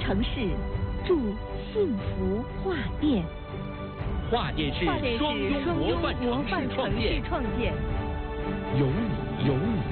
城市，筑幸福画店。 画店是双拥模范城市创建，有你。